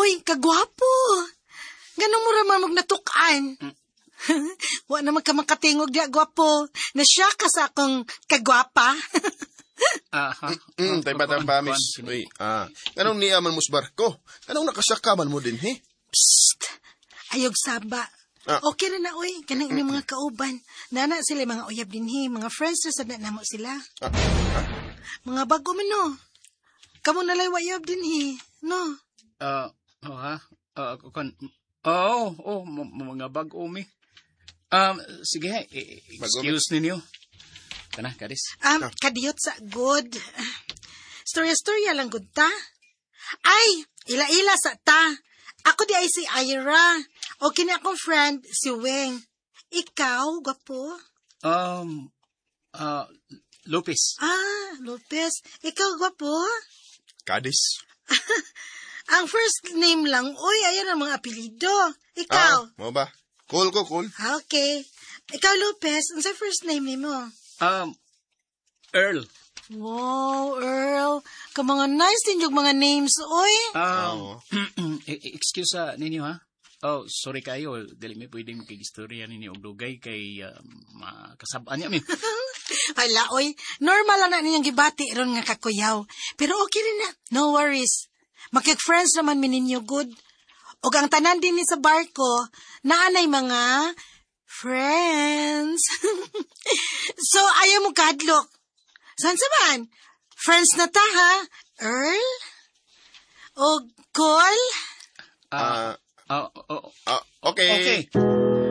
oy, kagwapo. Ganun mo raman magnatukan. Wa naman ka makatingog di gwapo. Na siya ka sa akong kagwapa. Tay batang miss. Uy, kanong niyaman mo sa barko? Kanong nakasakaman mo din, he? Psst! Ayog saba. Okay na oy. Kanang ini mga kauban. Nana sila mga uyab din, he. Mga friends na sada namo sila. Mga bago man, no? Kamu nalay wayab din, he. No? Mga bago mi. Sige, excuse ninyo. Kana, kadis. Kadiyot sa good. Storya lang good ta. Ay, ila-ila sa ta. Ako di ay si Ira. O kini akong friend, si Weng. Ikaw, gwapo? Lopez. Lopez. Ikaw, gwapo? Kadis. Ang first name lang, uy, ayan ang mga apelido. Ikaw? Mo ba? Cool. Okay. Ikaw, Lopez, ang sa first name ni mo? Earl. Wow, Earl. Ka mga nice din yung mga names, uy. Excuse ninyo, ha? Sorry kayo. Dali may pwedeng makigistorya ninyo og dugay kay makasabaan niya mi. Hala, oy. Normal lang na ninyong gibati ron nga kakuyaw. Pero okay rin na. No worries. Makik-friends naman mi ninyo good. Og ang tanan din ni sa barko, naanay mga friends. So, ayaw mo kadlok. Saan saman? Friends na ta, ha? Earl? O Cole? Okay.